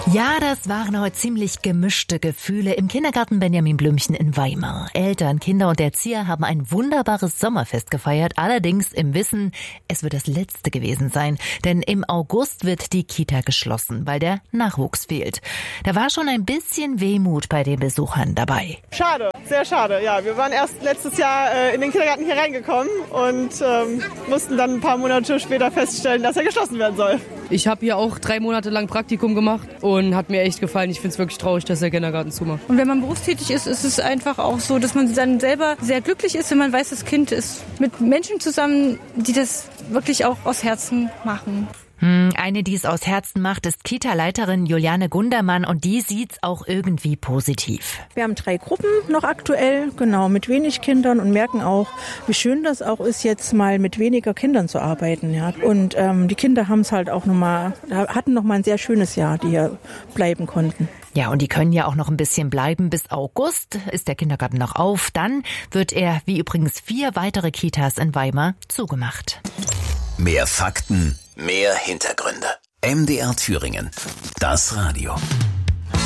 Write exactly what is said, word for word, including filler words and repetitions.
Ja, das waren heute ziemlich gemischte Gefühle im Kindergarten Benjamin Blümchen in Weimar. Eltern, Kinder und Erzieher haben ein wunderbares Sommerfest gefeiert, allerdings im Wissen, es wird das letzte gewesen sein. Denn im August wird die Kita geschlossen, weil der Nachwuchs fehlt. Da war schon ein bisschen Wehmut bei den Besuchern dabei. Schade, sehr schade. Ja, wir waren erst letztes Jahr äh, in den Kindergarten hier reingekommen und ähm, mussten dann ein paar Monate später feststellen, dass er geschlossen werden soll. Ich habe hier auch drei Monate lang Praktikum gemacht und hat mir echt gefallen. Ich finde es wirklich traurig, dass der Kindergarten zumacht. Und wenn man berufstätig ist, ist es einfach auch so, dass man dann selber sehr glücklich ist, wenn man weiß, das Kind ist mit Menschen zusammen, die das wirklich auch aus Herzen machen. Eine, die es aus Herzen macht, ist Kita-Leiterin Juliane Gundermann und die sieht's auch irgendwie positiv. Wir haben drei Gruppen noch aktuell, genau, mit wenig Kindern und merken auch, wie schön das auch ist, jetzt mal mit weniger Kindern zu arbeiten. Ja. Und ähm, die Kinder haben es halt auch nochmal, hatten noch mal ein sehr schönes Jahr, die hier bleiben konnten. Ja, und die können ja auch noch ein bisschen bleiben. Bis August ist der Kindergarten noch auf. Dann wird er, wie übrigens vier weitere Kitas in Weimar, zugemacht. Mehr Fakten, mehr Hintergründe. M D R Thüringen. Das Radio.